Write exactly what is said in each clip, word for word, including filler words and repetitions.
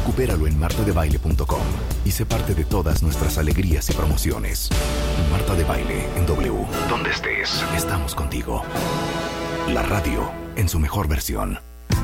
Recupéralo en marta de baile punto com y sé parte de todas nuestras alegrías y promociones. Marta de Baile en W. Donde estés, estamos contigo. La radio en su mejor versión.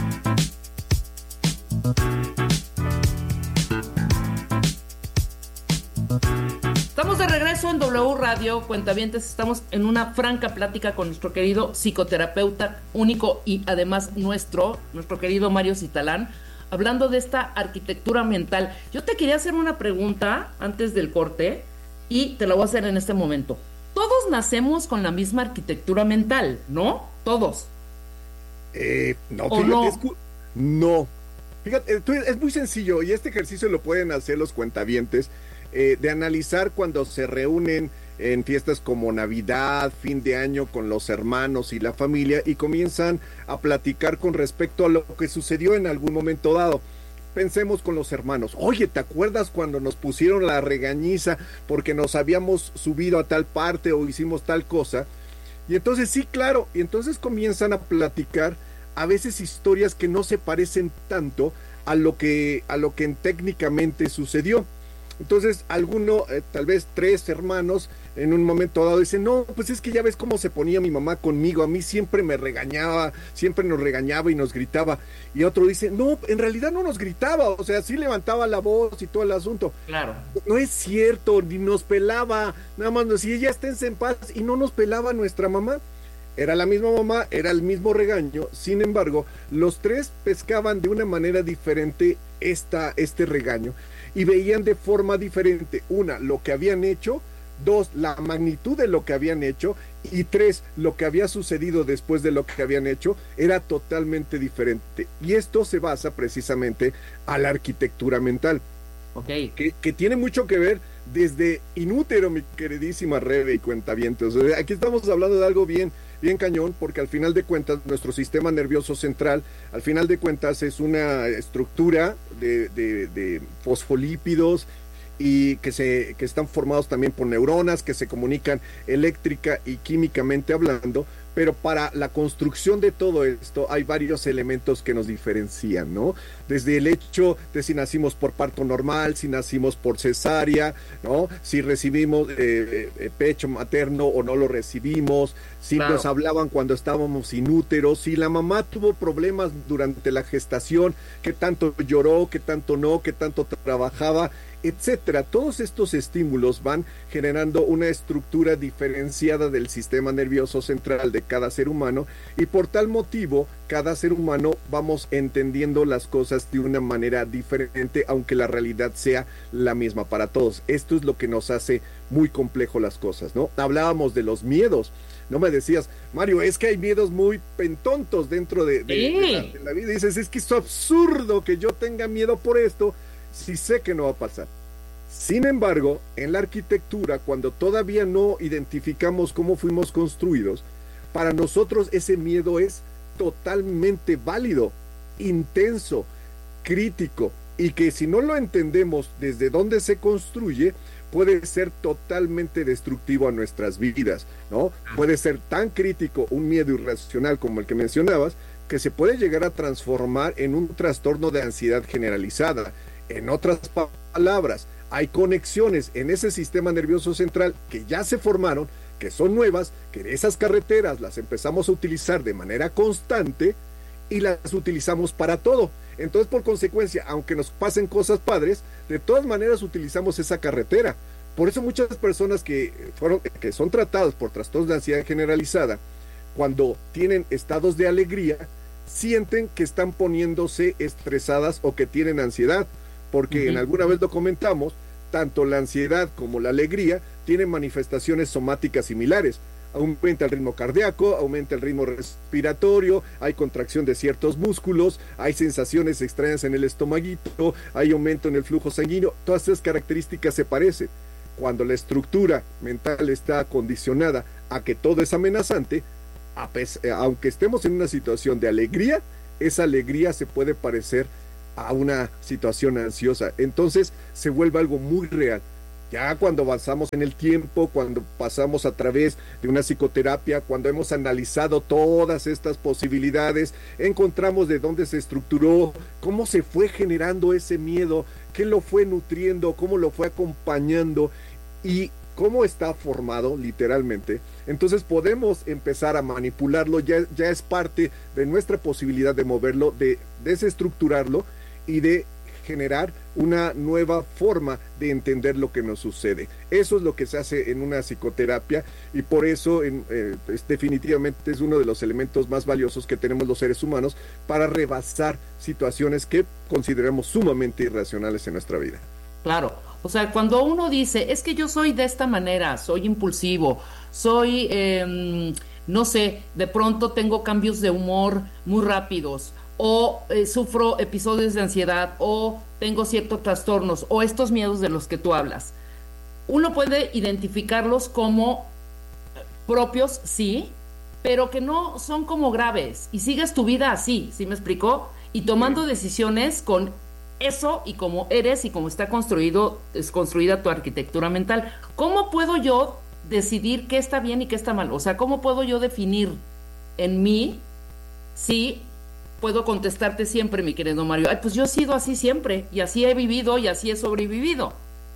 Estamos de regreso en W Radio, cuentavientes. Estamos en una franca plática con nuestro querido psicoterapeuta único y además nuestro, nuestro querido Mario Citalán, hablando de esta arquitectura mental. Yo te quería hacer una pregunta antes del corte y te la voy a hacer en este momento. Todos nacemos con la misma arquitectura mental, ¿no? Todos. Eh, no, ¿O fíjate, no? es cu- no. Fíjate, tú- es muy sencillo y este ejercicio lo pueden hacer los cuentavientes, eh, de analizar cuando se reúnen en fiestas como Navidad, fin de año con los hermanos y la familia y comienzan a platicar con respecto a lo que sucedió en algún momento dado. Pensemos con los hermanos. Oye, ¿te acuerdas cuando nos pusieron la regañiza porque nos habíamos subido a tal parte o hicimos tal cosa? Y entonces sí, claro, y entonces comienzan a platicar a veces historias que no se parecen tanto a lo que, a lo que técnicamente sucedió. Entonces, alguno, eh, tal vez tres hermanos, en un momento dado dicen, no, pues es que ya ves cómo se ponía mi mamá conmigo, a mí siempre me regañaba, siempre nos regañaba y nos gritaba. Y otro dice, no, en realidad no nos gritaba, o sea, sí levantaba la voz y todo el asunto. Claro. No es cierto, ni nos pelaba, nada más nos decía, ya esténse en paz, y no nos pelaba nuestra mamá. Era la misma mamá, era el mismo regaño, sin embargo, los tres pescaban de una manera diferente esta, este regaño y veían de forma diferente, una, lo que habían hecho, dos, la magnitud de lo que habían hecho, y tres, lo que había sucedido después de lo que habían hecho era totalmente diferente. Y esto se basa precisamente a la arquitectura mental. Ok. Que, que tiene mucho que ver desde inútero, mi queridísima Rebe y cuentavientes. O sea, aquí estamos hablando de algo bien, bien cañón, porque al final de cuentas nuestro sistema nervioso central, al final de cuentas es una estructura de, de, de fosfolípidos y que, se, que están formados también por neuronas que se comunican eléctrica y químicamente hablando, pero para la construcción de todo esto hay varios elementos que nos diferencian, ¿no? Desde el hecho de si nacimos por parto normal, si nacimos por cesárea, ¿no? Si recibimos eh, eh, pecho materno o no lo recibimos, si Claro. nos hablaban cuando estábamos sin útero, si la mamá tuvo problemas durante la gestación, qué tanto lloró, qué tanto no, qué tanto trabajaba, etcétera. Todos estos estímulos van generando una estructura diferenciada del sistema nervioso central de cada ser humano y por tal motivo cada ser humano vamos entendiendo las cosas de una manera diferente, aunque la realidad sea la misma para todos. Esto es lo que nos hace muy complejo las cosas, ¿no? Hablábamos de los miedos. No me decías, Mario, es que hay miedos muy pentontos dentro de, de, Sí. de, la, de la vida. Y dices, es que es absurdo que yo tenga miedo por esto si sé que no va a pasar. Sin embargo, en la arquitectura, cuando todavía no identificamos cómo fuimos construidos, para nosotros ese miedo es totalmente válido, intenso, crítico, y que si no lo entendemos desde dónde se construye, puede ser totalmente destructivo a nuestras vidas, ¿no? Puede ser tan crítico un miedo irracional como el que mencionabas, que se puede llegar a transformar en un trastorno de ansiedad generalizada. En otras palabras, hay conexiones en ese sistema nervioso central que ya se formaron, que son nuevas, que esas carreteras las empezamos a utilizar de manera constante y las utilizamos para todo. Entonces, por consecuencia, aunque nos pasen cosas padres, de todas maneras utilizamos esa carretera. Por eso muchas personas que fueron, que son tratadas por trastornos de ansiedad generalizada, cuando tienen estados de alegría, sienten que están poniéndose estresadas o que tienen ansiedad, porque uh-huh. en alguna vez lo comentamos, tanto la ansiedad como la alegría tienen manifestaciones somáticas similares. Aumenta el ritmo cardíaco, aumenta el ritmo respiratorio, hay contracción de ciertos músculos, hay sensaciones extrañas en el estomaguito, hay aumento en el flujo sanguíneo, todas esas características se parecen. Cuando la estructura mental está condicionada a que todo es amenazante, a pesar, aunque estemos en una situación de alegría, esa alegría se puede parecer a una situación ansiosa, entonces se vuelve algo muy real. Ya cuando avanzamos en el tiempo, cuando pasamos a través de una psicoterapia, cuando hemos analizado todas estas posibilidades, encontramos de dónde se estructuró, cómo se fue generando ese miedo, qué lo fue nutriendo, cómo lo fue acompañando y cómo está formado literalmente. Entonces podemos empezar a manipularlo, ya, ya es parte de nuestra posibilidad de moverlo, de desestructurarlo y de generar una nueva forma de entender lo que nos sucede. Eso es lo que se hace en una psicoterapia y por eso en, eh, es, definitivamente es uno de los elementos más valiosos que tenemos los seres humanos para rebasar situaciones que consideramos sumamente irracionales en nuestra vida. Claro, o sea, cuando uno dice, es que yo soy de esta manera, soy impulsivo, soy, eh, no sé, de pronto tengo cambios de humor muy rápidos, o eh, sufro episodios de ansiedad, o tengo ciertos trastornos, o estos miedos de los que tú hablas. Uno puede identificarlos como propios, sí, pero que no son como graves, y sigues tu vida así, ¿sí me explicó? Y tomando decisiones con eso y cómo eres y cómo está construido, es construida tu arquitectura mental. ¿Cómo puedo yo decidir qué está bien y qué está mal? O sea, ¿cómo puedo yo definir en mí si puedo contestarte siempre, mi querido Mario? Ay, pues yo he sido así siempre, y así he vivido, y así he sobrevivido.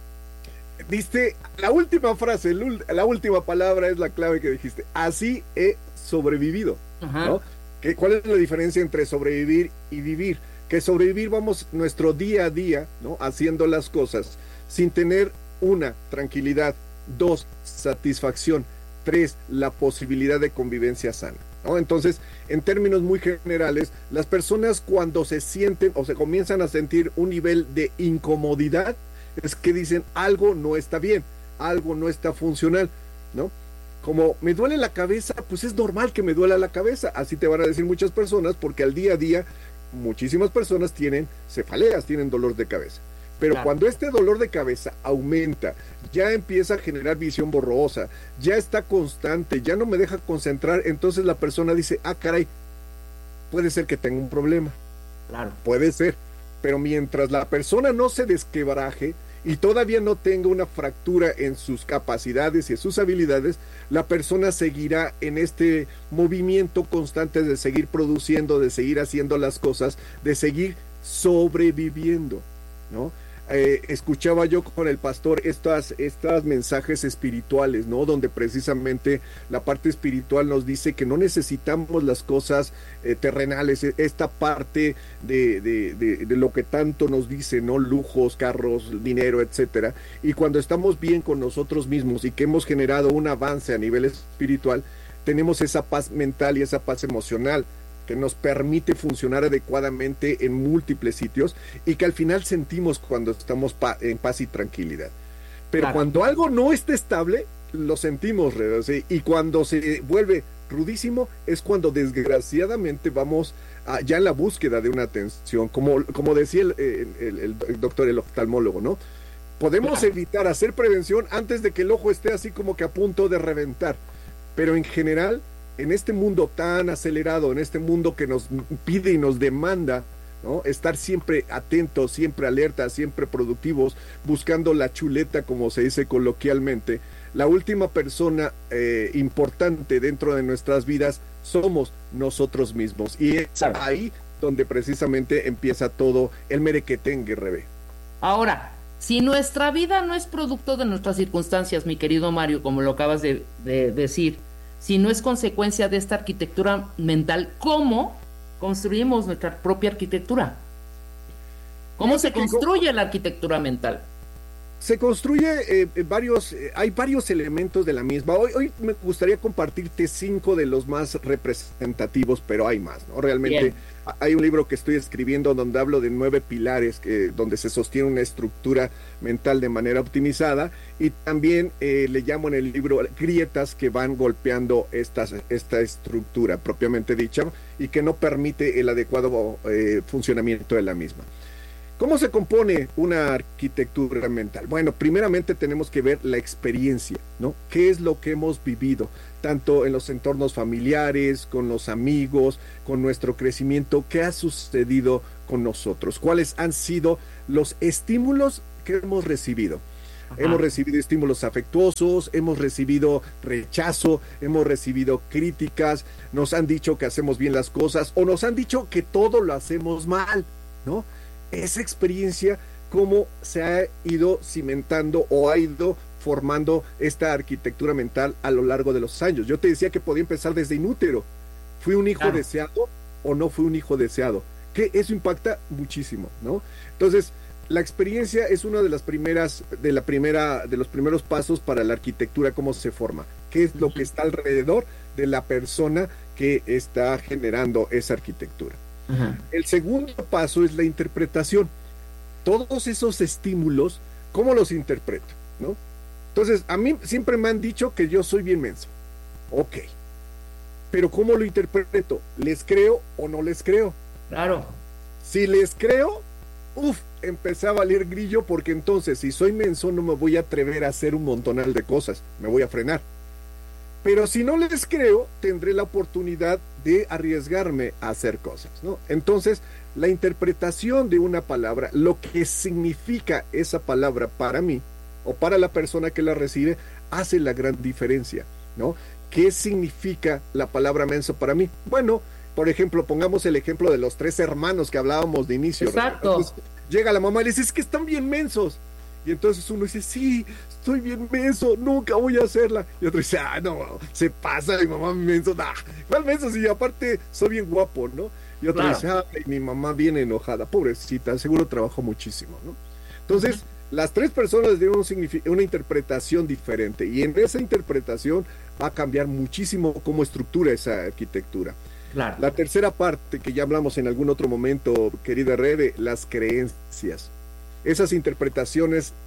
Diste la última frase, la última palabra es la clave que dijiste. Así he sobrevivido. Ajá. ¿No? ¿Qué, ¿Cuál es la diferencia entre sobrevivir y vivir? Que sobrevivir vamos nuestro día a día, ¿no? Haciendo las cosas sin tener, una, tranquilidad, dos, satisfacción, tres, la posibilidad de convivencia sana, ¿no? Entonces, en términos muy generales, las personas cuando se sienten o se comienzan a sentir un nivel de incomodidad, es que dicen algo no está bien, algo no está funcional, ¿no? Como me duele la cabeza, pues es normal que me duela la cabeza, así te van a decir muchas personas, porque al día a día muchísimas personas tienen cefaleas, tienen dolor de cabeza. Pero claro, cuando este dolor de cabeza aumenta, ya empieza a generar visión borrosa, ya está constante, ya no me deja concentrar, entonces la persona dice, ah, caray, puede ser que tenga un problema. Claro. Puede ser, pero mientras la persona no se desquebraje y todavía no tenga una fractura en sus capacidades y en sus habilidades, la persona seguirá en este movimiento constante de seguir produciendo, de seguir haciendo las cosas, de seguir sobreviviendo, ¿no? Eh, escuchaba yo con el pastor estas, estas mensajes espirituales, ¿no? Donde precisamente la parte espiritual nos dice que no necesitamos las cosas eh, terrenales, esta parte de, de, de, de lo que tanto nos dice, ¿no? Lujos, carros, dinero, etcétera. Y cuando estamos bien con nosotros mismos y que hemos generado un avance a nivel espiritual, tenemos esa paz mental y esa paz emocional que nos permite funcionar adecuadamente en múltiples sitios y que al final sentimos cuando estamos pa- en paz y tranquilidad. Pero claro, cuando algo no está estable, lo sentimos, ¿sí? Y cuando se vuelve rudísimo es cuando desgraciadamente vamos a, ya en la búsqueda de una atención, como, como decía el, el, el, el doctor, el oftalmólogo, ¿no? Podemos claro. evitar hacer prevención antes de que el ojo esté así como que a punto de reventar, pero en general en este mundo tan acelerado, en este mundo que nos pide y nos demanda, ¿no? Estar siempre atentos, siempre alertas, siempre productivos, buscando la chuleta, como se dice coloquialmente, la última persona eh, importante dentro de nuestras vidas somos nosotros mismos. Y es ahí donde precisamente empieza todo el merequetengue, Rebe. Ahora, si nuestra vida no es producto de nuestras circunstancias, mi querido Mario, como lo acabas de, de decir, si no es consecuencia de esta arquitectura mental, ¿cómo construimos nuestra propia arquitectura? ¿Cómo se construye la arquitectura mental? Se construye eh, varios, eh, hay varios elementos de la misma. Hoy, hoy me gustaría compartirte cinco de los más representativos, pero hay más, ¿no? Realmente Bien. Hay un libro que estoy escribiendo donde hablo de nueve pilares, que, donde se sostiene una estructura mental de manera optimizada, y también eh, le llamo en el libro grietas que van golpeando esta, esta estructura propiamente dicha y que no permite el adecuado eh, funcionamiento de la misma. ¿Cómo se compone una arquitectura mental? Bueno, primeramente tenemos que ver la experiencia, ¿no? ¿Qué es lo que hemos vivido? Tanto en los entornos familiares, con los amigos, con nuestro crecimiento, ¿qué ha sucedido con nosotros? ¿Cuáles han sido los estímulos que hemos recibido? Ajá. Hemos recibido estímulos afectuosos, hemos recibido rechazo, hemos recibido críticas, nos han dicho que hacemos bien las cosas o nos han dicho que todo lo hacemos mal, ¿no? Esa experiencia, cómo se ha ido cimentando o ha ido formando esta arquitectura mental a lo largo de los años. Yo te decía que podía empezar desde inútero. ¿Fui un hijo claro. deseado o no fui un hijo deseado? Que eso impacta muchísimo, ¿no? Entonces, la experiencia es una de las primeras, de la primera, de los primeros pasos para la arquitectura, cómo se forma, qué es lo que está alrededor de la persona que está generando esa arquitectura. Uh-huh. El segundo paso es la interpretación. Todos esos estímulos, ¿cómo los interpreto? ¿No? Entonces, a mí siempre me han dicho que yo soy bien menso. Ok. Pero ¿cómo lo interpreto? ¿Les creo o no les creo? Claro. Si les creo, uff, empecé a valer grillo, porque entonces si soy menso no me voy a atrever a hacer un montonal de cosas, me voy a frenar. Pero si no les creo, tendré la oportunidad de arriesgarme a hacer cosas, ¿no? Entonces, la interpretación de una palabra, lo que significa esa palabra para mí, o para la persona que la recibe, hace la gran diferencia, ¿no? ¿Qué significa la palabra menso para mí? Bueno, por ejemplo, pongamos el ejemplo de los tres hermanos que hablábamos de inicio. Exacto. Entonces, llega la mamá y le dice, es que están bien mensos. Y entonces uno dice, sí, estoy bien menso, nunca voy a hacerla. Y otro dice, ah, no, se pasa, mi mamá menso, nah, ¿cuál menso? Si aparte soy bien guapo, ¿no? Y otro claro. dice, ah, mi mamá viene enojada, pobrecita, seguro trabajó muchísimo, ¿no? Entonces, uh-huh. las tres personas tienen un signific- una interpretación diferente, y en esa interpretación va a cambiar muchísimo cómo estructura esa arquitectura. Claro. La tercera parte, que ya hablamos en algún otro momento, querida Rebe, las creencias. Esas interpretaciones